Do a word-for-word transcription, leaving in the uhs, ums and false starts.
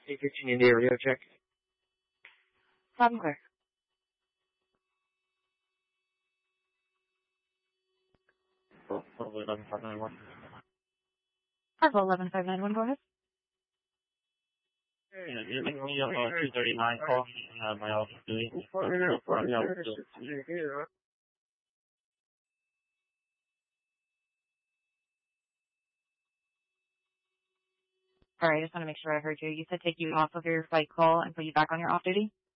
eight fifteen in the area check. Problem clear. Probably eleven five nine one. Harville eleven five nine one, go ahead. Yeah, you're making me up on two thirty-nine call. Uh, my office doing. Sorry, I just want to make sure I heard you. You said take you off of your flight call and put you back on your off duty?